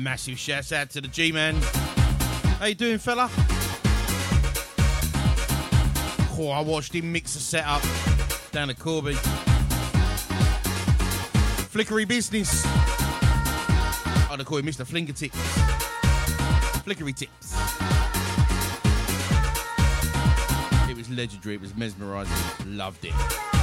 Massive shouts out to the G-Man. How you doing, fella? Oh, I watched him mix a setup down at Corby. Flickery business. I'd call him Mr. Flinker Tips. Flickery Tips. It was legendary. It was mesmerising. Loved it.